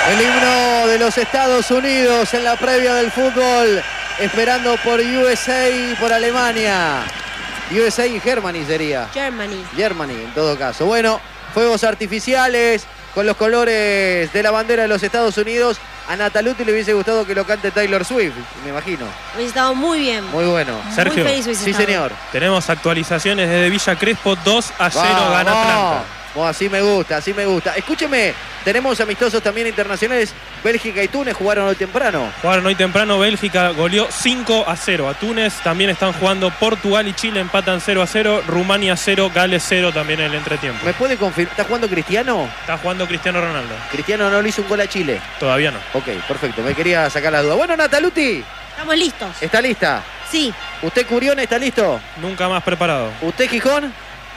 El himno de los Estados Unidos en la previa del fútbol, esperando por USA y por Alemania. USA y Germany sería. Germany, en todo caso. Bueno, fuegos artificiales con los colores de la bandera de los Estados Unidos. A Nataluti le hubiese gustado que lo cante Taylor Swift, me imagino. Hubiese estado muy bien. Muy bueno. Sergio, muy feliz sí, señor. Tenemos actualizaciones desde Villa Crespo. 2-0 gana Atlanta. Oh, así me gusta, así me gusta. Escúcheme, tenemos amistosos también internacionales. Bélgica y Túnez jugaron hoy temprano. Jugaron hoy temprano. Bélgica goleó 5-0 a Túnez. También están jugando Portugal y Chile, empatan 0-0. Rumania 0, Gales 0 también en el entretiempo. ¿Me puede confirmar? ¿Está jugando Cristiano? Está jugando Cristiano Ronaldo. Cristiano no le hizo un gol a Chile. Todavía no. Ok, perfecto. Me quería sacar la duda. Bueno, Nataluti. Estamos listos. ¿Está lista? Sí. ¿Usted, Curión, está listo? Nunca más preparado. ¿Usted, Gijón?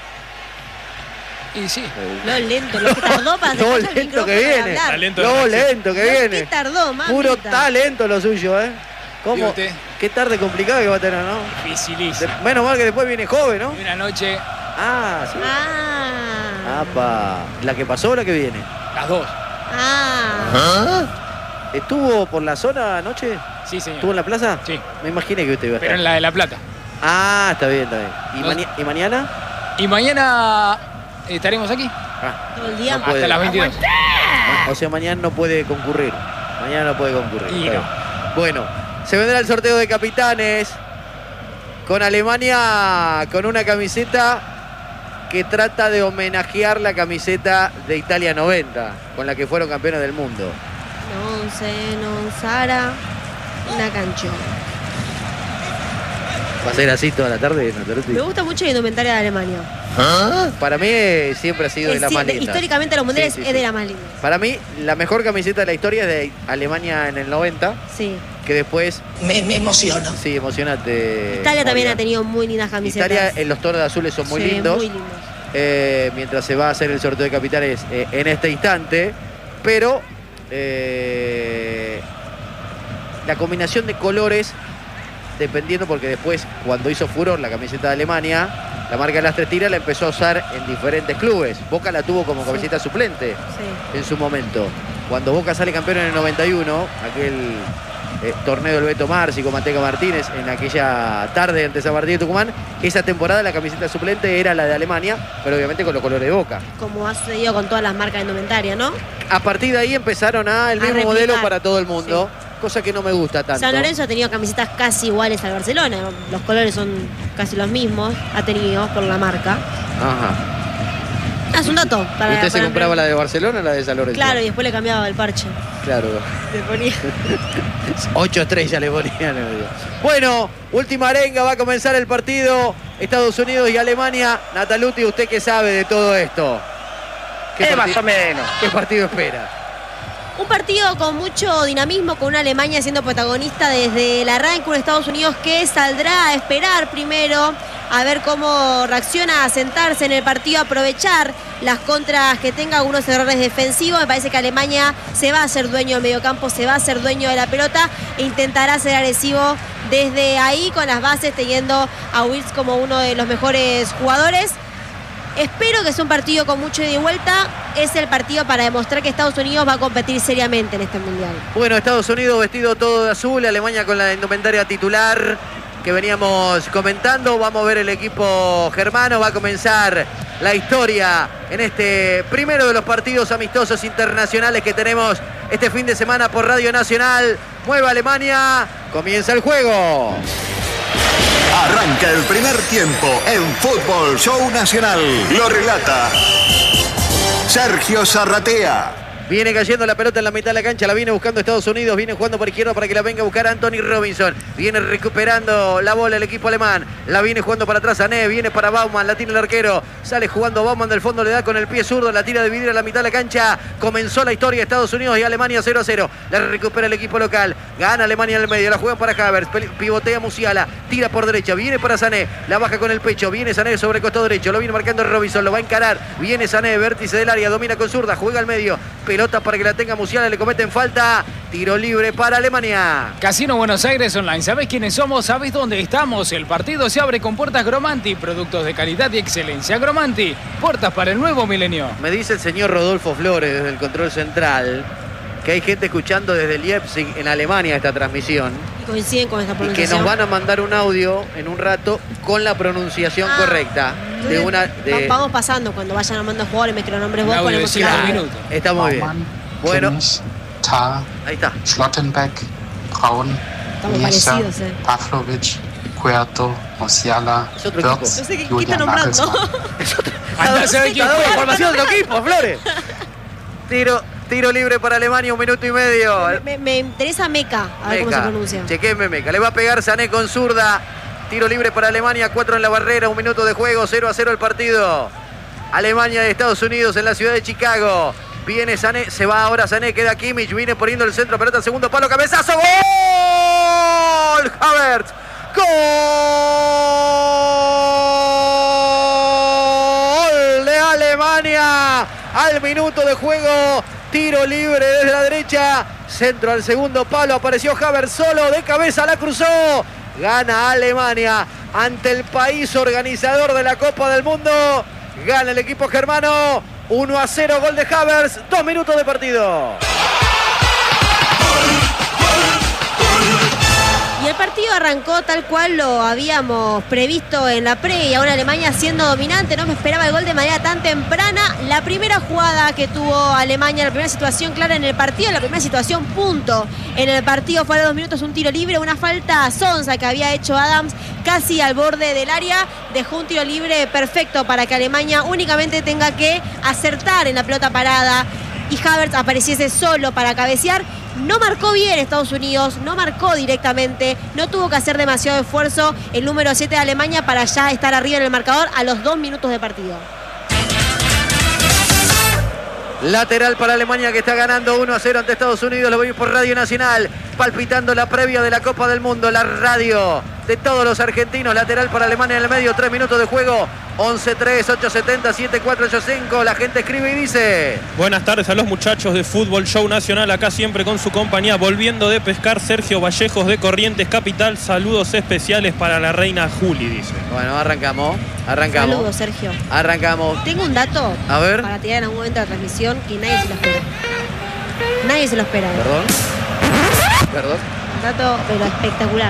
Y sí. Lo lento, lo que tardó para Lo lento que viene. Lo lento que viene. ¿Qué tardó, mamita? Puro talento lo suyo, ¿eh? ¿Cómo? Qué tarde complicada que va a tener, ¿no? Dificilísimo. Menos mal que después viene joven, ¿no? Y una noche. Ah, sí. Ah. Apa. ¿La que pasó o la que viene? Las dos. Ah. ¿Estuvo por la zona anoche? Sí, señor. ¿Estuvo en la plaza? Sí. Me imaginé que usted iba a estar. Pero en la de La Plata. Ah, está bien, está bien. ¿Y mañana? Y mañana estaremos aquí. Todo el día. No puede. Hasta las 22. O sea, mañana no puede concurrir. Mañana no puede concurrir. Y no. Bueno, se vendrá el sorteo de capitanes con Alemania con una camiseta que trata de homenajear la camiseta de Italia 90, con la que fueron campeones del mundo. Non se non sarà una canción. ¿Va a ser así toda la tarde, Nataluti? Me gusta mucho la indumentaria de Alemania. Para mí siempre ha sido de las más lindas. Históricamente los mundiales Sí, es de las más lindas. Para mí, la mejor camiseta de la historia es de Alemania en el 90, Sí. que después... Me emociono. Sí, emocionate. Italia también María. ha tenido muy lindas camisetas. Italia en los tonos azules son muy Sí, lindos. muy lindos. Mientras se va a hacer el sorteo de capitanes en este instante. Pero la combinación de colores, dependiendo, porque después, cuando hizo furor la camiseta de Alemania, la marca de las tres tiras la empezó a usar en diferentes clubes. Boca la tuvo como camiseta suplente en su momento. Cuando Boca sale campeón en el 91, aquel torneo del Beto Marci con Manteca Martínez, en aquella tarde ante San Martín de Tucumán, esa temporada la camiseta suplente era la de Alemania, pero obviamente con los colores de Boca. Como ha sucedido con todas las marcas de indumentaria, ¿no? A partir de ahí empezaron el mismo replicar. modelo para todo el mundo, cosa que no me gusta tanto. San Lorenzo ha tenido camisetas casi iguales al Barcelona. Los colores son casi los mismos. Ha tenido por la marca. Ajá. Es un dato. ¿Y usted se compraba la de Barcelona o la de San Lorenzo? Claro, y después le cambiaba el parche. Claro. Le ponía... 8 estrellas le ponían. Bueno, última arenga, va a comenzar el partido. Estados Unidos y Alemania. Nataluti, ¿usted qué sabe de todo esto? Más o menos. ¿Qué partido espera? Un partido con mucho dinamismo, con una Alemania siendo protagonista desde el arranque, un Estados Unidos que saldrá a esperar primero, a ver cómo reacciona, a sentarse en el partido, a aprovechar las contras que tenga, algunos errores defensivos. Me parece que Alemania se va a hacer dueño del mediocampo, se va a hacer dueño de la pelota e intentará ser agresivo desde ahí, con las bases, teniendo a Wirtz como uno de los mejores jugadores. Espero que sea un partido con mucho ida y vuelta. Es el partido para demostrar que Estados Unidos va a competir seriamente en este mundial. Bueno, Estados Unidos vestido todo de azul, Alemania con la indumentaria titular que veníamos comentando. Vamos a ver el equipo germano. Va a comenzar la historia en este primero de los partidos amistosos internacionales que tenemos este fin de semana por Radio Nacional. Mueve Alemania, comienza el juego. Arranca el primer tiempo en Fútbol Show Nacional. Lo relata Sergio Zarratea. Viene cayendo la pelota en la mitad de la cancha, la viene buscando Estados Unidos, viene jugando por izquierda para que la venga a buscar Anthony Robinson. Viene recuperando la bola el equipo alemán, la viene jugando para atrás Sané, viene para Baumann, la tiene el arquero, sale jugando Baumann del fondo, le da con el pie zurdo, la tira a dividir a la mitad de la cancha. Comenzó la historia de Estados Unidos y Alemania 0-0. La recupera el equipo local, gana Alemania en el medio, la juegan para Havertz, pivotea Musiala, tira por derecha, viene para Sané, la baja con el pecho, viene Sané sobre el costado derecho, lo viene marcando Robinson, lo va a encarar, viene Sané, vértice del área, domina con zurda, juega al medio, pelota para que la tenga Musiala, le cometen falta, tiro libre para Alemania. Casino Buenos Aires Online, ¿sabés quiénes somos? ¿Sabés dónde estamos? El partido se abre con puertas Gromanti, productos de calidad y excelencia. Gromanti, puertas para el nuevo milenio. Me dice el señor Rodolfo Flores desde el control central que hay gente escuchando desde Leipzig en Alemania esta transmisión. Y coinciden con esta Y que pronunciación. nos van a mandar un audio en un rato con la pronunciación correcta. De una, de... Vamos pasando cuando vayan armando jugadores, me que lo nombres vos, Un audio de ponemos el 5 audio. minutos. Está muy bien. Baumann, Bueno, Kimmich, Tah, ahí está. Schlottenbeck, Braun, Estamos Nietzsche, parecidos, Pavlovic, Puerto, Musiala, Es otro equipo. Wirtz, No sé qué Julian está nombrando. Nagelsmann. Andá a saber quién Está dando fue. información del equipo, Flores. Tiro libre para Alemania, 1 minuto y medio. Me interesa Meca, a ver cómo se pronuncia. Chequenme Meca. Le va a pegar Sané con zurda. Tiro libre para Alemania, 4 en la barrera, 1 minuto de juego, 0-0 el partido. Alemania de Estados Unidos en la ciudad de Chicago. Viene Sané, se va ahora Sané, queda Kimmich, viene poniendo el centro, pelota, segundo palo, cabezazo, ¡gol! Havertz, ¡gol de Alemania! Al minuto de juego, tiro libre desde la derecha, centro al segundo palo, apareció Havertz solo, de cabeza la cruzó. Gana Alemania ante el país organizador de la Copa del Mundo. Gana el equipo germano. 1-0, gol de Havertz. 2 minutos de partido. Y el partido arrancó tal cual lo habíamos previsto en la pre, y ahora Alemania siendo dominante. No me esperaba el gol de manera tan temprana. La primera jugada que tuvo Alemania, la primera situación clara en el partido, la primera situación punto en el partido fue a los 2 minutos, un tiro libre, una falta sonsa que había hecho Adams casi al borde del área. Dejó un tiro libre perfecto para que Alemania únicamente tenga que acertar en la pelota parada y Havertz apareciese solo para cabecear. No marcó bien Estados Unidos, no marcó directamente, no tuvo que hacer demasiado esfuerzo el número 7 de Alemania para ya estar arriba en el marcador a los 2 minutos de partido. Lateral para Alemania que está ganando 1-0 ante Estados Unidos. Lo veis por Radio Nacional, palpitando la previa de la Copa del Mundo, la radio de todos los argentinos. Lateral para Alemania en el medio, 3 minutos de juego. 11-3, 8-70, 7-4-8-5. La gente escribe y dice: Buenas tardes a los muchachos de Fútbol Show Nacional, acá siempre con su compañía, volviendo de pescar, Sergio Vallejos de Corrientes Capital. Saludos especiales para la reina Juli, dice. Bueno, arrancamos. Saludos, Sergio. Arrancamos. Tengo un dato A ver. para tirar en algún momento de la transmisión que nadie se lo espera. Nadie se lo espera. Perdón. Un dato, pero espectacular.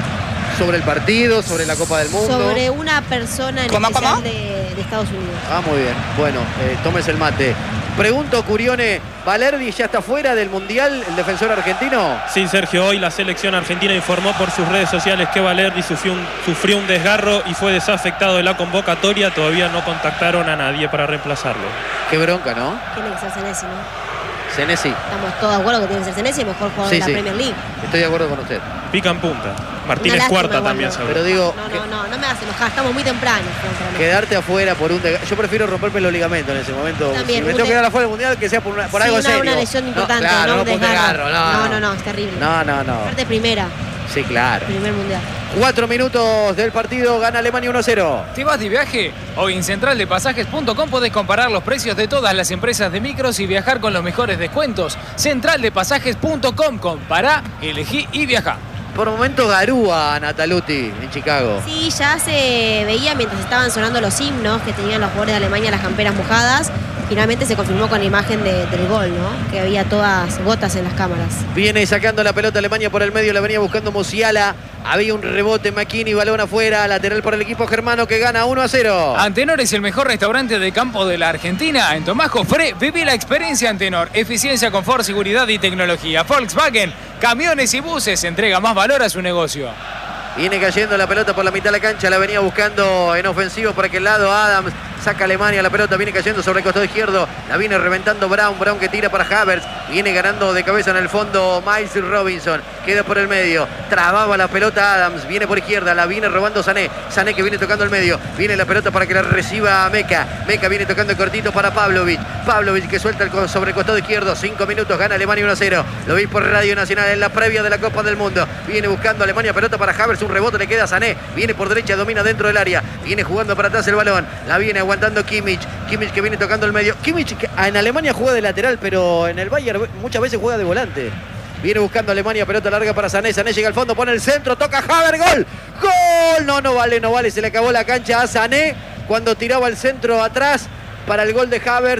Sobre el partido, sobre la Copa del Mundo. Sobre una persona en especial de Estados Unidos. Ah, muy bien. Bueno, tómese el mate. Pregunto, Curione, ¿Valerdi ya está fuera del Mundial, el defensor argentino? Sí, Sergio, hoy la selección argentina informó por sus redes sociales que Valerdi sufrió un desgarro y fue desafectado de la convocatoria. Todavía no contactaron a nadie para reemplazarlo. Qué bronca, ¿no? Tiene que ser Senesi, ¿no? Senesi. Estamos todos de acuerdo que tiene que ser Senesi, el mejor jugador de la Premier League. Estoy de acuerdo con usted. Pica en punta. Martínez Una lástima, Cuarta igual, también no. seguro. Pero digo, No me hagas enojar, estamos muy temprano. quedarte afuera por un desgarro. Yo prefiero romperme los ligamentos en ese momento. También, si me un tengo que quedar afuera del Mundial, que sea por algo serio. Una lesión importante, claro, no un por un desgarro. desgarro, No, es terrible. No. Aparte primera, Sí, claro. primer mundial. 4 minutos del partido, gana Alemania 1-0. ¿Te vas de viaje? Hoy en centraldepasajes.com podés comparar los precios de todas las empresas de micros y viajar con los mejores descuentos. Centraldepasajes.com, compará, elegí y viajá. Por momento garúa Nataluti en Chicago. Sí, ya se veía mientras estaban sonando los himnos que tenían los jugadores de Alemania las camperas mojadas. Finalmente se confirmó con la imagen del gol, ¿no? Que había todas gotas en las cámaras. Viene sacando la pelota Alemania por el medio, la venía buscando Musiala. Había un rebote, McKinney, balón afuera, lateral para el equipo germano que gana 1-0. Antenor es el mejor restaurante de campo de la Argentina. En Tomás Jofré, viví la experiencia Antenor. Eficiencia, confort, seguridad y tecnología. Volkswagen, camiones y buses, entrega más valor a su negocio. Viene cayendo la pelota por la mitad de la cancha, la venía buscando en ofensivo por aquel lado Adams. Saca Alemania la pelota, viene cayendo sobre el costado izquierdo. La viene reventando Brown que tira para Havertz. Viene ganando de cabeza en el fondo Miles Robinson. Queda por el medio. Trababa la pelota Adams. Viene por izquierda, la viene robando Sané. Sané que viene tocando el medio. Viene la pelota para que la reciba Meca. Meca viene tocando cortito para Pavlovic. Pavlovic que suelta sobre el costado izquierdo. 5 minutos, gana Alemania 1-0. Lo veis por Radio Nacional en la previa de la Copa del Mundo. Viene buscando Alemania, pelota para Havertz. Un rebote le queda a Sané. Viene por derecha, domina dentro del área. Viene jugando para atrás el balón. La viene aguantando Kimmich. Kimmich que viene tocando el medio. Kimmich que en Alemania juega de lateral, pero en el Bayern muchas veces juega de volante. Viene buscando Alemania, pelota larga para Sané. Sané llega al fondo, pone el centro, toca Havertz, gol. ¡Gol! No vale. Se le acabó la cancha a Sané cuando tiraba el centro atrás para el gol de Havertz.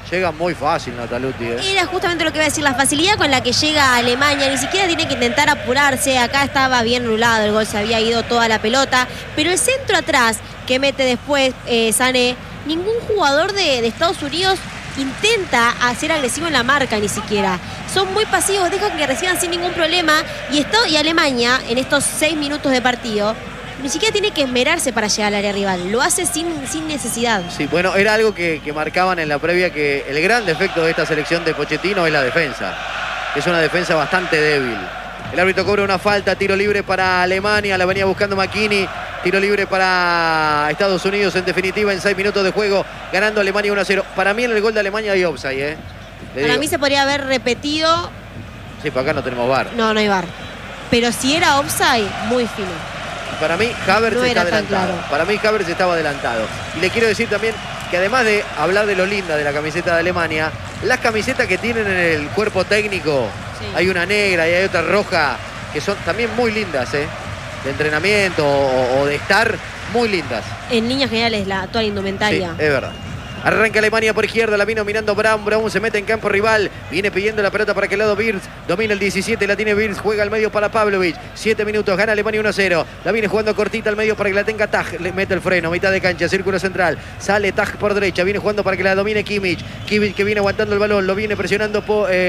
Llega muy fácil Nataluti, Era justamente lo que iba a decir, la facilidad con la que llega a Alemania, ni siquiera tiene que intentar apurarse, acá estaba bien anulado el gol, se había ido toda la pelota, pero el centro atrás que mete después Sané, ningún jugador de Estados Unidos intenta hacer agresivo en la marca ni siquiera. Son muy pasivos, dejan que reciban sin ningún problema y Alemania en estos 6 minutos de partido ni siquiera tiene que esmerarse para llegar al área rival. Lo hace sin necesidad. Sí, bueno, era algo que marcaban en la previa, que el gran defecto de esta selección de Pochettino es la defensa. Es una defensa bastante débil. El árbitro cobra una falta, tiro libre para Alemania, la venía buscando McKinney. Tiro libre para Estados Unidos, en definitiva, en 6 minutos de juego, ganando Alemania 1-0. Para mí en el gol de Alemania hay offside, Para mí se podría haber repetido. Sí, pero acá no tenemos VAR. No hay VAR. Pero si era offside, muy fino. Para mí, Havertz no está era tan adelantado. claro. Para mí, Havertz estaba adelantado. Y le quiero decir también que además de hablar de lo linda de la camiseta de Alemania, las camisetas que tienen en el cuerpo técnico, sí. Hay una negra y hay otra roja, que son también muy lindas, de entrenamiento o de estar, muy lindas. En líneas generales, toda la indumentaria. Sí, es verdad. Arranca Alemania por izquierda, la vino mirando Brown. Brown se mete en campo rival. Viene pidiendo la pelota para aquel lado Wirtz. Domina el 17, la tiene Wirtz. Juega al medio para Pavlovic. 7 minutos, gana Alemania 1-0. La viene jugando cortita al medio para que la tenga Tag. Le mete el freno, mitad de cancha, círculo central. Sale Tag por derecha. Viene jugando para que la domine Kimmich. Kimmich que viene aguantando el balón. Lo viene presionando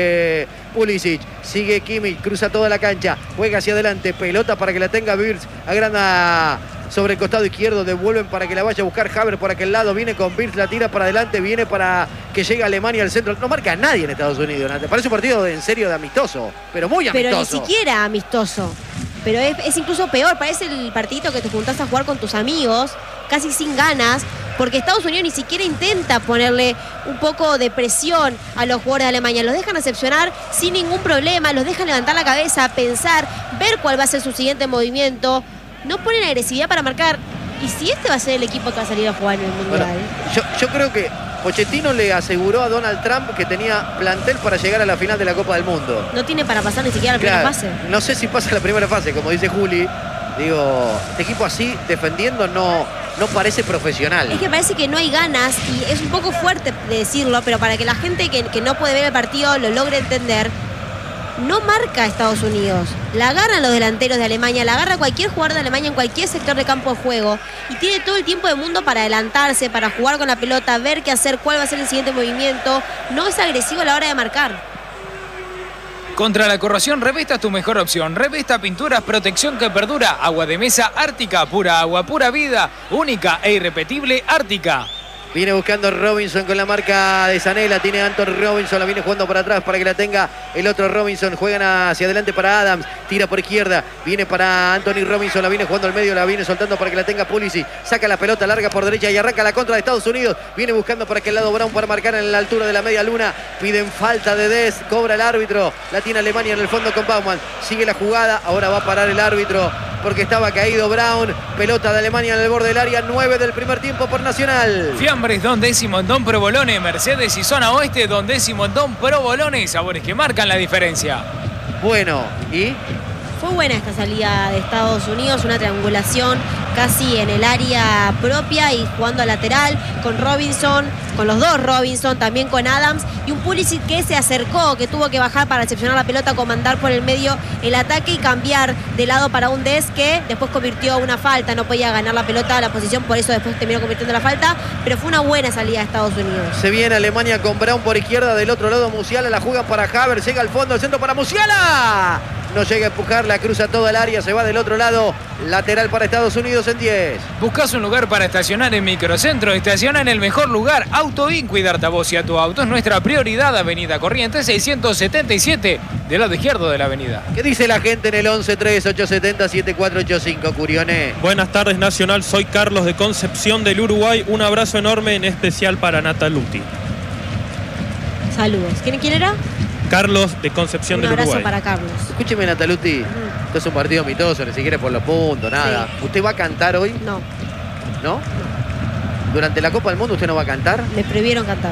Pulisic. Sigue Kimmich, cruza toda la cancha. Juega hacia adelante. Pelota para que la tenga Wirtz. Agranda sobre el costado izquierdo, devuelven para que la vaya a buscar Havertz por aquel lado, viene con Wirtz, la tira para adelante, viene para que llegue Alemania al centro. No marca a nadie en Estados Unidos, parece un partido en serio de amistoso, pero muy amistoso. Pero ni siquiera amistoso. Pero es incluso peor, parece el partidito que te juntás a jugar con tus amigos, casi sin ganas, porque Estados Unidos ni siquiera intenta ponerle un poco de presión a los jugadores de Alemania. Los dejan recepcionar sin ningún problema, los dejan levantar la cabeza, pensar, ver cuál va a ser su siguiente movimiento. No ponen agresividad para marcar. ¿Y si este va a ser el equipo que va a salir a jugar en el Mundial? Bueno, yo creo que Pochettino le aseguró a Donald Trump que tenía plantel para llegar a la final de la Copa del Mundo. No tiene para pasar ni siquiera la primera fase. No sé si pasa la primera fase, como dice Juli. Digo, este equipo así, defendiendo, no parece profesional. Es que parece que no hay ganas, y es un poco fuerte de decirlo, pero para que la gente que no puede ver el partido lo logre entender. No marca a Estados Unidos, la agarran los delanteros de Alemania, la agarra cualquier jugador de Alemania en cualquier sector de campo de juego y tiene todo el tiempo del mundo para adelantarse, para jugar con la pelota, ver qué hacer, cuál va a ser el siguiente movimiento. No es agresivo a la hora de marcar. Contra la corrosión, Revesta es tu mejor opción. Revesta Pinturas, protección que perdura. Agua de mesa Ártica, pura agua, pura vida. Única e irrepetible Ártica. Viene buscando Robinson con la marca de Sané, la tiene Anton Robinson, la viene jugando para atrás para que la tenga el otro Robinson. Juegan hacia adelante para Adams, tira por izquierda, viene para Anthony Robinson, la viene jugando al medio, la viene soltando para que la tenga Pulisic. Saca la pelota larga por derecha y arranca la contra de Estados Unidos. Viene buscando para aquel lado Brown para marcar en la altura de la media luna. Piden falta de Dez, cobra el árbitro. La tiene Alemania en el fondo con Baumann. Sigue la jugada, ahora va a parar el árbitro porque estaba caído Brown. Pelota de Alemania en el borde del área, 9 del primer tiempo por Nacional. Fiambres Don Décimo en Don Provolone, Mercedes y Zona Oeste, Don Décimo en Don Provolone, sabores que marcan la diferencia. Bueno, ¿y? Fue buena esta salida de Estados Unidos, una triangulación casi en el área propia y jugando a lateral con Robinson, con los dos Robinson, también con Adams y un Pulisic que se acercó, que tuvo que bajar para recepcionar la pelota, comandar por el medio el ataque y cambiar de lado para un Dez que después convirtió una falta, no podía ganar la pelota a la posición, por eso después terminó convirtiendo la falta, pero fue una buena salida de Estados Unidos. Se viene Alemania con Brown por izquierda, del otro lado Musiala, la juegan para Havertz, llega al fondo, el centro para Musiala. No llega a empujar, la cruza toda el área, se va del otro lado, lateral para Estados Unidos en 10. ¿Buscas un lugar para estacionar en Microcentro? Estaciona en el mejor lugar. AutoIn, cuidarte a vos y a tu auto es nuestra prioridad. Avenida Corrientes 677, del lado izquierdo de la avenida. ¿Qué dice la gente en el 11-3870-7485, Curione? Buenas tardes, Nacional. Soy Carlos de Concepción del Uruguay. Un abrazo enorme, en especial para Nataluti. Saludos. ¿Quién era? Carlos de Concepción del Uruguay. Un abrazo para Carlos. Escúcheme, Nataluti. Esto es un partido amistoso, ni siquiera por los puntos, nada. Sí. ¿Usted va a cantar hoy? No. ¿No? ¿Durante la Copa del Mundo usted no va a cantar? Me prohibieron cantar.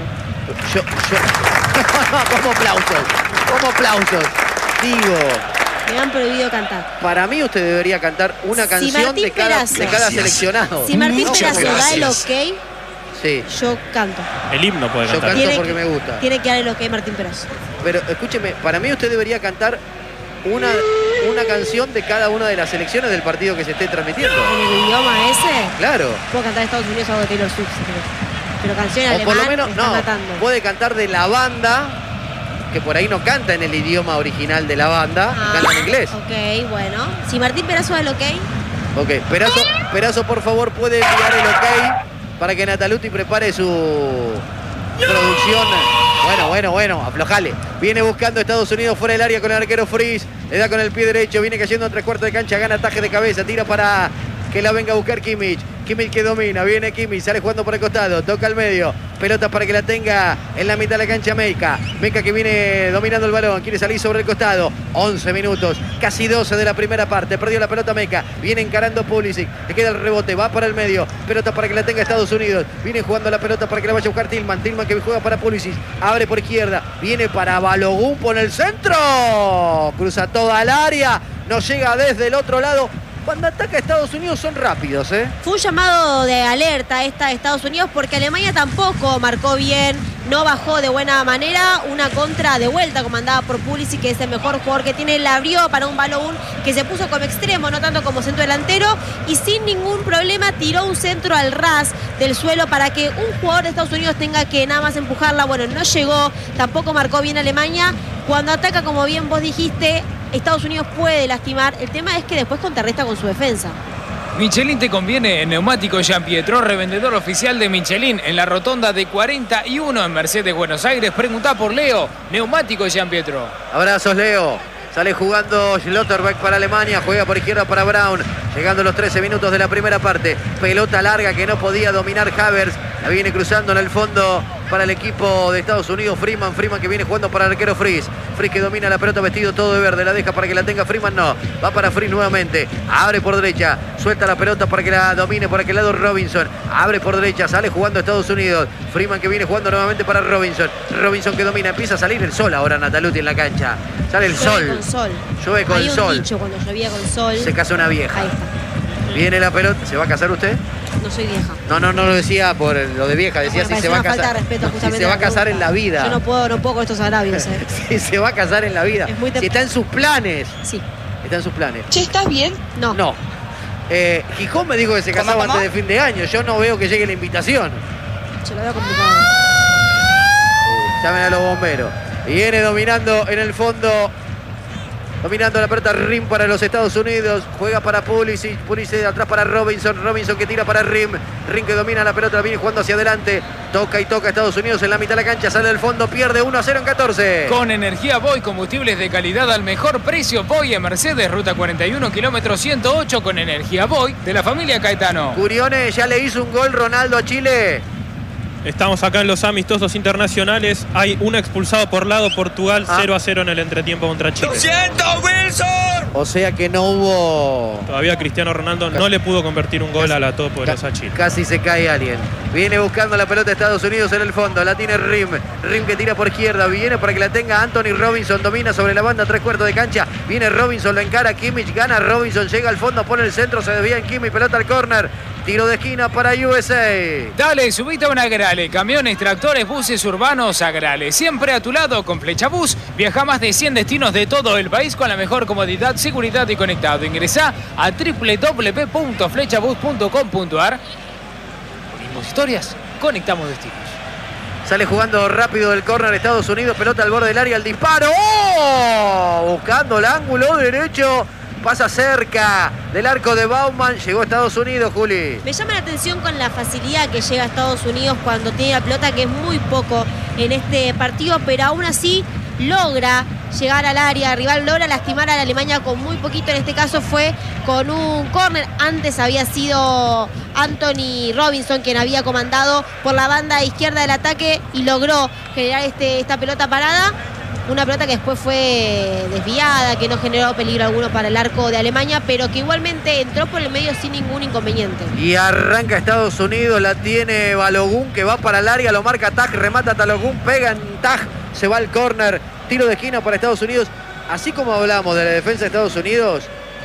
¿Cómo aplausos? ¿Cómo aplausos? Digo, Me han prohibido cantar. para mí usted debería cantar una canción de cada seleccionado. Si Martín Muchas Perazzo da el gracias. ok, Sí. Yo canto. El himno puede Yo cantar. canto Tiene porque que- me gusta. Tiene que dar el ok Martín Peroso. Pero escúcheme, para mí usted debería cantar una canción de cada una de las selecciones del partido que se esté transmitiendo. En el idioma ese, Claro. puedo cantar Estados Unidos algo de Taylor Swift. Pero canción en O alemán por lo menos, me está no, matando. puede cantar de la banda, que por ahí no canta en el idioma original de la banda, canta en inglés. Ok, bueno. Si Martín Peroso da el ok, Ok, Perazo, por favor, puede enviar el ok para que Nataluti prepare su producción. Bueno, aflojale. Viene buscando Estados Unidos fuera del área con el arquero Fries. Le da con el pie derecho, viene cayendo en 3/4 de cancha, gana ataque de cabeza, tira para que la venga a buscar Kimmich. Kimmich que domina, viene Kimmich, sale jugando por el costado, toca al medio. Pelota para que la tenga en la mitad de la cancha Meika. Meika que viene dominando el balón, quiere salir sobre el costado. 11 minutos, casi 12 de la primera parte. Perdió la pelota Meika, viene encarando Pulisic. Le queda el rebote, va para el medio. Pelota para que la tenga Estados Unidos. Viene jugando la pelota para que la vaya a buscar Tillman. Tillman que juega para Pulisic. Abre por izquierda, viene para Balogun por el centro. Cruza toda el área, no llega desde el otro lado. Cuando ataca Estados Unidos son rápidos, ¿eh? fue un llamado de alerta esta de Estados Unidos porque Alemania tampoco marcó bien, no bajó de buena manera. Una contra de vuelta comandada por Pulisic, que es el mejor jugador que tiene, la abrió para un Balogun que se puso como extremo, no tanto como centro delantero, y sin ningún problema tiró un centro al ras del suelo para que un jugador de Estados Unidos tenga que nada más empujarla. Bueno, no llegó, tampoco marcó bien Alemania. Cuando ataca, como bien vos dijiste, Estados Unidos puede lastimar. El tema es que después contrarresta con su defensa. Michelin te conviene en Neumático Gianpietro, revendedor oficial de Michelin en la rotonda de 41 en Mercedes, Buenos Aires. Preguntá por Leo, Neumático Gianpietro. Abrazos, Leo. Sale jugando Schlotterbeck para Alemania, juega por izquierda para Brown. Llegando los 13 minutos de la primera parte. Pelota larga que no podía dominar Havertz. La viene cruzando en el fondo para el equipo de Estados Unidos. Freeman que viene jugando para el arquero Fries. Fries que domina la pelota vestido todo de verde. La deja para que la tenga Freeman, no. Va para Fries nuevamente. Abre por derecha. Suelta la pelota para que la domine por aquel lado Robinson. Abre por derecha. Sale jugando Estados Unidos. Freeman que viene jugando nuevamente para Robinson. Robinson que domina. Empieza a salir el sol ahora, Nataluti, en la cancha. Sale el Llueve sol. con sol. Llueve con Hay un sol. dicho, cuando llovía con sol. Se casa una vieja. Ahí está. Viene la pelota. ¿Se va a casar usted? No soy vieja. No lo decía por lo de vieja. Decía Bueno, si se parece va a una falta casar. de respeto, Si justamente, se va a a la casar en pregunta. la vida. Yo no puedo con estos agravios, ¿eh? Si se va a casar en la vida. Es muy Si está en sus planes. Sí. Está en sus planes. Che, ¿estás bien? No. No. Gijón me dijo que se casaba ¿Cómo? antes de fin de año. Yo no veo que llegue la invitación. Se lo veo complicado. Llamen a los bomberos. Viene dominando en el fondo. Dominando la pelota Rim para los Estados Unidos. Juega para Pulisic. Pulisic de atrás para Robinson. Robinson que tira para Rim. Rim que domina la pelota. Viene jugando hacia adelante. Toca Estados Unidos en la mitad de la cancha. Sale del fondo. Pierde 1-0 en 14. Con energía Boy, combustibles de calidad al mejor precio. Boy en Mercedes, ruta 41, kilómetro 108 con energía Boy de la familia Caetano. Curione ya le hizo un gol Ronaldo a Chile. Estamos acá en los amistosos internacionales. Hay un expulsado por lado. Portugal 0-0 en el entretiempo contra Chile. O sea que no hubo... Todavía Cristiano Ronaldo no le pudo convertir un gol a la todopoderosa Chile. Casi se cae alguien. Viene buscando la pelota Estados Unidos en el fondo. La tiene Rim. Rim que tira por izquierda. Viene para que la tenga Anthony Robinson. Domina sobre la banda, 3/4 de cancha. Viene Robinson, lo encara Kimmich. Gana Robinson. Llega al fondo, pone el centro. Se desvía en Kimmich. Pelota al córner. Tiro de esquina para USA. Dale, subite a un Agrale. Camiones, tractores, buses urbanos, Agrale. Siempre a tu lado con Flecha Bus. Viaja a más de 100 destinos de todo el país con la mejor comodidad, seguridad y conectado. Ingresá a www.flechabus.com.ar. Unimos historias, conectamos destinos. Sale jugando rápido del córner Estados Unidos. Pelota al borde del área. El disparo. ¡Oh! Buscando el ángulo derecho. Pasa cerca del arco de Baumann. Llegó a Estados Unidos, Juli. Me llama la atención con la facilidad que llega a Estados Unidos cuando tiene la pelota, que es muy poco en este partido, pero aún así logra llegar al área, el rival logra lastimar a la Alemania con muy poquito. En este caso fue con un córner. Antes había sido Anthony Robinson quien había comandado por la banda izquierda del ataque y logró generar esta pelota parada. Una pelota que después fue desviada, que no generó peligro alguno para el arco de Alemania, pero que igualmente entró por el medio sin ningún inconveniente. Y arranca Estados Unidos, la tiene Balogun que va para el área, lo marca Taj, remata Balogun, pega en Taj, se va al córner, tiro de esquina para Estados Unidos. Así como hablamos de la defensa de Estados Unidos,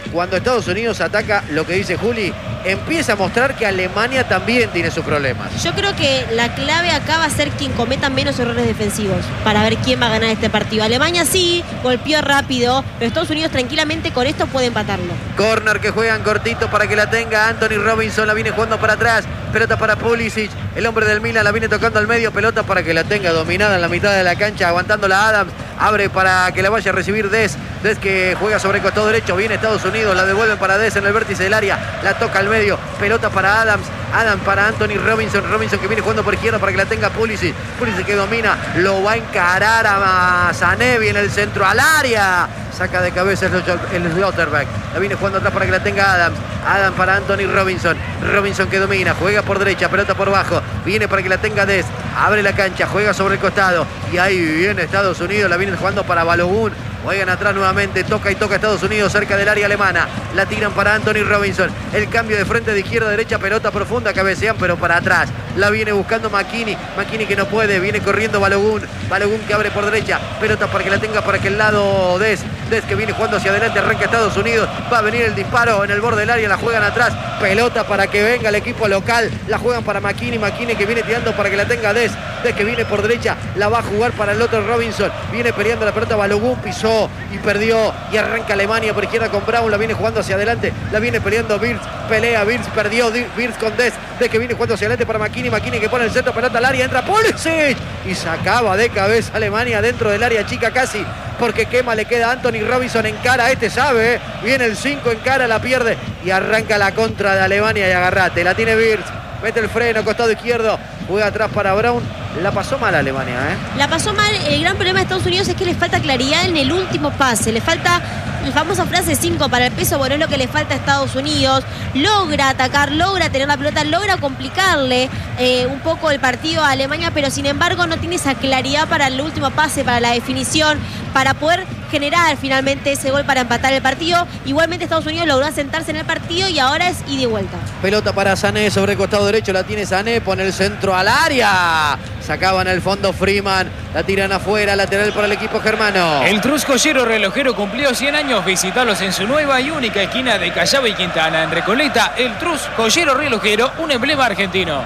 cuando Estados Unidos ataca, lo que dice Juli, empieza a mostrar que Alemania también tiene sus problemas. Yo creo que la clave acá va a ser quien cometa menos errores defensivos para ver quién va a ganar este partido. Alemania sí, golpeó rápido, pero Estados Unidos tranquilamente con esto puede empatarlo. Corner que juegan cortito para que la tenga Anthony Robinson, la viene jugando para atrás, pelota para Pulisic, el hombre del Milan la viene tocando al medio, pelota para que la tenga dominada en la mitad de la cancha, aguantándola Adams, abre para que la vaya a recibir Dez que juega sobre el costado derecho, viene Estados Unidos, la devuelven para Dez en el vértice del área, la toca al medio, pelota para Adams para Anthony Robinson que viene jugando por izquierda para que la tenga Pulisic que domina, lo va a encarar a Sané, viene el centro al área, saca de cabeza el Slotterbeck, la viene jugando atrás para que la tenga Adams para Anthony Robinson que domina, juega por derecha, pelota por bajo, viene para que la tenga Dez, abre la cancha, juega sobre el costado y ahí viene Estados Unidos, la viene jugando para Balogun, juegan atrás nuevamente, toca Estados Unidos cerca del área alemana, la tiran para Anthony Robinson, el cambio de frente de izquierda a derecha, pelota profunda, cabecean pero para atrás, la viene buscando McKennie que no puede, viene corriendo Balogun que abre por derecha, pelota para que la tenga para aquel lado Dez que viene jugando hacia adelante, arranca Estados Unidos, va a venir el disparo en el borde del área, la juegan atrás, pelota para que venga el equipo local, la juegan para McKennie que viene tirando para que la tenga Dez que viene por derecha, la va a jugar para el otro Robinson, viene peleando la pelota, Balogun pisó y perdió y arranca Alemania por izquierda con Brown, la viene jugando hacia adelante, la viene peleando Wirtz, pelea Wirtz, perdió Wirtz con Dez que viene jugando hacia adelante para McKennie que pone el centro, pelota al área, entra Pulisic y sacaba de cabeza Alemania dentro del área chica casi, porque quema, le queda Anthony Robinson en cara, sabe, viene el 5 en cara, la pierde y arranca la contra de Alemania y agarrate, la tiene Wirtz, mete el freno, costado izquierdo, juega atrás para Brown, la pasó mal Alemania, La pasó mal, el gran problema de Estados Unidos es que le falta claridad en el último pase, le falta la famosa frase 5 para el peso, bueno, es lo que le falta a Estados Unidos, logra atacar, logra tener la pelota, logra complicarle un poco el partido a Alemania, pero sin embargo no tiene esa claridad para el último pase, para la definición, para poder generar finalmente ese gol para empatar el partido. Igualmente Estados Unidos logró asentarse en el partido y ahora es ida y vuelta. Pelota para Sané sobre el costado derecho, la tiene Sané, pone el centro al área. Sacaban al fondo Freeman, la tiran afuera, lateral para el equipo germano. El Trus Joyero Relojero cumplió 100 años, visitalos en su nueva y única esquina de Callao y Quintana, en Recoleta. El Trus Joyero Relojero, un emblema argentino.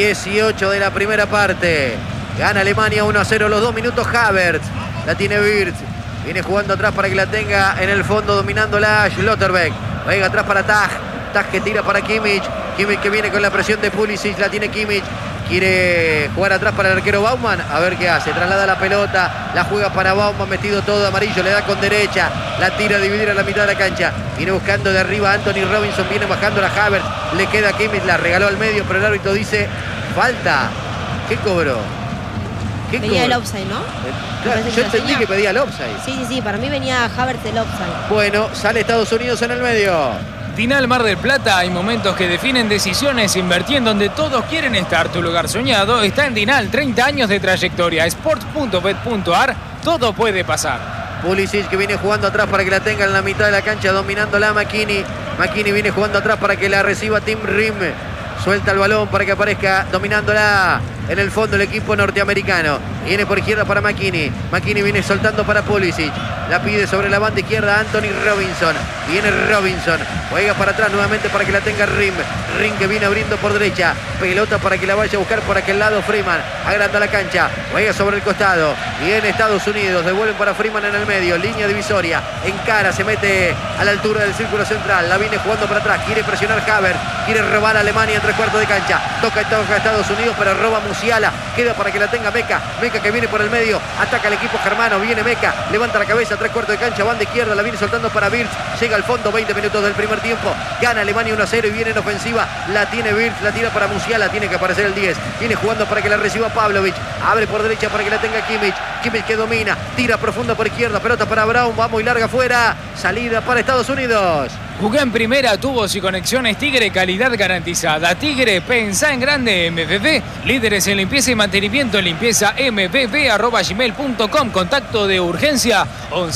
18 de la primera parte. Gana Alemania 1-0 los 2 minutos Havertz. La tiene Wirtz. Viene jugando atrás para que la tenga en el fondo, dominándola Schlotterbeck. Venga atrás para Tag. Tag que tira para Kimmich. Kimmich que viene con la presión de Pulisic. La tiene Kimmich. Quiere jugar atrás para el arquero Baumann. A ver qué hace. Traslada la pelota. La juega para Baumann. Metido todo de amarillo. Le da con derecha. La tira a dividir a la mitad de la cancha. Viene buscando de arriba a Anthony Robinson. Viene bajando la Havertz. Le queda a Kimmich. La regaló al medio. Pero el árbitro dice falta. ¿Qué cobró? Venía el offside, ¿no? Claro, yo entendí que pedía el offside. Sí, para mí venía Havertz el offside. Bueno, sale Estados Unidos en el medio. Dinal Mar del Plata, hay momentos que definen decisiones. Invertí en donde todos quieren estar. Tu lugar soñado está en Dinal, 30 años de trayectoria. Sports.bet.ar, todo puede pasar. Pulisic que viene jugando atrás para que la tenga en la mitad de la cancha, dominándola McKennie. McKennie viene jugando atrás para que la reciba Tim Rim. Suelta el balón para que aparezca dominándola en el fondo el equipo norteamericano. Viene por izquierda para McKennie. McKennie viene soltando para Pulisic. La pide sobre la banda izquierda Anthony Robinson. Viene Robinson. Juega para atrás nuevamente para que la tenga Rim. Rim que viene abriendo por derecha. Pelota para que la vaya a buscar por aquel lado Freeman. Agranda la cancha. Juega sobre el costado. Viene Estados Unidos. Devuelven para Freeman en el medio. Línea divisoria. Encara. Se mete a la altura del círculo central. La viene jugando para atrás. Quiere presionar Havertz. Quiere robar a Alemania en 3/4 de cancha. Toca Estados Unidos, pero roba Musiala. Queda para que la tenga Meca. Meca que viene por el medio. Ataca el equipo germano. Viene Meca. Levanta la cabeza. 3/4 de cancha. Banda izquierda. La viene soltando para Wirtz. Llega al fondo. 20 minutos del primer tiempo. Gana Alemania 1-0 y viene en ofensiva. La tiene Wirtz. La tira para Musiala. Tiene que aparecer el 10. Viene jugando para que la reciba Pavlovic. Abre por derecha para que la tenga Kimmich. Kimmich que domina. Tira profunda por izquierda. Pelota para Brown. Va muy larga afuera. Salida para Estados Unidos. Jugué en primera, tubos y conexiones Tigre, calidad garantizada. Tigre, pensá en grande. MBB, líderes en limpieza y mantenimiento. Limpieza mbb@gmail.com. Contacto de urgencia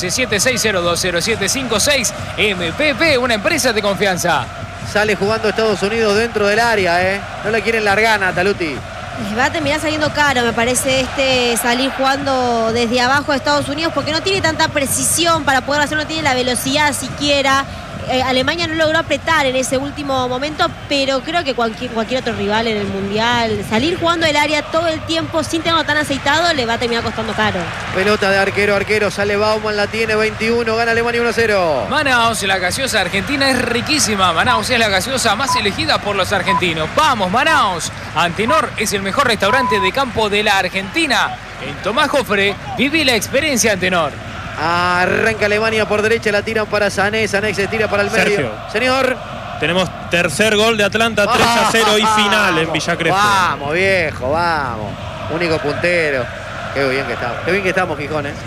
1176020756. MBB, una empresa de confianza. Sale jugando Estados Unidos dentro del área, No le quieren largar, Nataluti. Va a terminar saliendo caro, me parece, salir jugando desde abajo de Estados Unidos, porque no tiene tanta precisión para poder hacerlo, no tiene la velocidad siquiera. Alemania no logró apretar en ese último momento, pero creo que cualquier otro rival en el Mundial, salir jugando el área todo el tiempo sin tenerlo tan aceitado, le va a terminar costando caro. Pelota de arquero, sale Baumann, la tiene 21, gana Alemania 1-0. Manaus, la gaseosa argentina es riquísima. Manaus es la gaseosa más elegida por los argentinos. ¡Vamos, Manaus! Antenor es el mejor restaurante de campo de la Argentina. En Tomás Jofre, viví la experiencia Antenor. Arranca Alemania por derecha, la tiran para Sané. Sané se tira para el medio. Sergio. Señor. Tenemos tercer gol de Atlanta, 3-0 y final en Villa Crespo. Vamos, viejo, vamos. Único puntero. Qué bien que estamos. Qué bien que estamos, Gijón, ¿eh?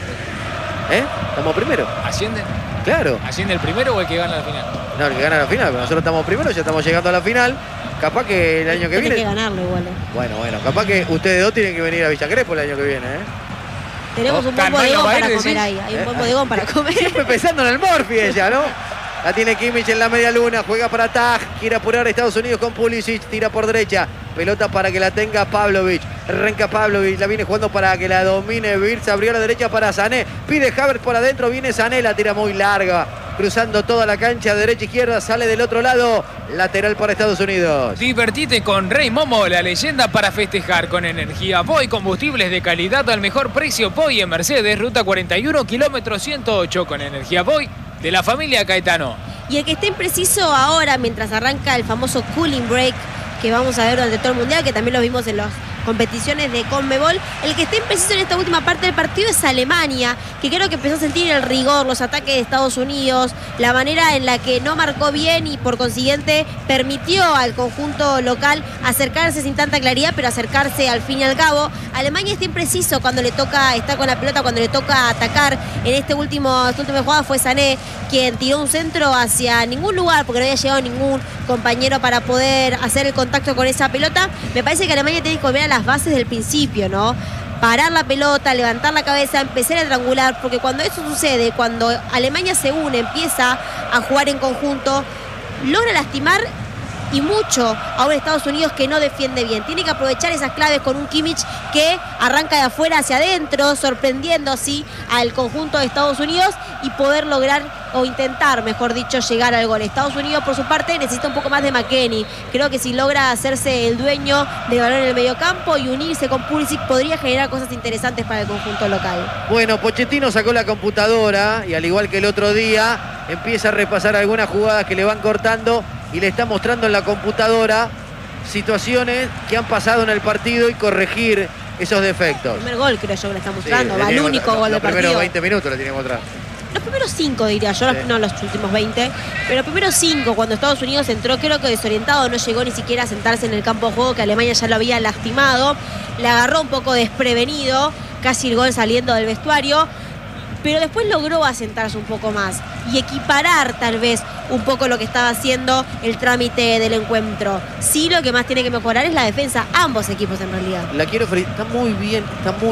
¿Estamos primero? ¿Ascienden? Claro. ¿Asciende el primero o el que gana la final? No, el que gana la final, pero nosotros estamos primero, ya estamos llegando a la final. Capaz que el año que viene. Tiene que ganarlo igual, Bueno, capaz que ustedes dos tienen que venir a Villa Crespo el año que viene, Tenemos un buen bodegón para comer ahí. Hay un buen bodegón para comer. Siempre pensando en el Morphy ella, ¿no? La tiene Kimmich en la media luna, juega para Taj, quiere apurar a Estados Unidos con Pulisic, tira por derecha, pelota para que la tenga Pavlovic, arranca Pavlovic, la viene jugando para que la domine Wirtz, abrió a la derecha para Sané, pide Havertz por adentro, viene Sané, la tira muy larga, cruzando toda la cancha, derecha izquierda, sale del otro lado, lateral para Estados Unidos. Divertite con Rey Momo, la leyenda para festejar con energía Voy, combustibles de calidad al mejor precio. Voy en Mercedes, ruta 41, kilómetro 108, con energía Voy de la familia Caetano. Y el que esté impreciso ahora, mientras arranca el famoso cooling break, que vamos a ver durante todo el Mundial, que también lo vimos en las competiciones de Conmebol, el que esté impreciso en esta última parte del partido es Alemania, que creo que empezó a sentir el rigor, los ataques de Estados Unidos, la manera en la que no marcó bien y por consiguiente permitió al conjunto local acercarse sin tanta claridad, pero acercarse al fin y al cabo. Alemania está impreciso cuando le toca estar con la pelota, cuando le toca atacar. En esta última jugada fue Sané quien tiró un centro hacia ningún lugar, porque no había llegado ningún compañero para poder hacer el contacto con esa pelota. Me parece que Alemania tiene que volver a las bases del principio, ¿no? Parar la pelota, levantar la cabeza, empezar a triangular, porque cuando eso sucede, cuando Alemania se une, empieza a jugar en conjunto, logra lastimar y mucho a un Estados Unidos que no defiende bien. Tiene que aprovechar esas claves con un Kimmich que arranca de afuera hacia adentro, sorprendiendo así al conjunto de Estados Unidos y poder lograr, o intentar, mejor dicho, llegar al gol. Estados Unidos, por su parte, necesita un poco más de McKennie. Creo que si logra hacerse el dueño del balón en el mediocampo y unirse con Pulisic, podría generar cosas interesantes para el conjunto local. Bueno, Pochettino sacó la computadora y al igual que el otro día, empieza a repasar algunas jugadas que le van cortando y le está mostrando en la computadora situaciones que han pasado en el partido y corregir esos defectos. El primer gol creo yo que le está mostrando, va el único gol del partido. Los primeros 20 minutos le tiene que mostrar. Los primeros 5 diría yo, no los últimos 20, pero los primeros 5 cuando Estados Unidos entró creo que desorientado, no llegó ni siquiera a sentarse en el campo de juego, que Alemania ya lo había lastimado, le agarró un poco desprevenido, casi el gol saliendo del vestuario, pero después logró asentarse un poco más y equiparar tal vez un poco lo que estaba haciendo el trámite del encuentro. Sí, lo que más tiene que mejorar es la defensa, ambos equipos en realidad. La quiero felicitar, está muy bien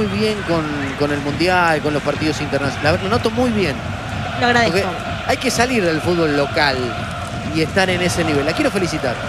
con el Mundial, con los partidos internacionales, lo noto muy bien. Lo agradezco. Porque hay que salir del fútbol local y estar en ese nivel. La quiero felicitar.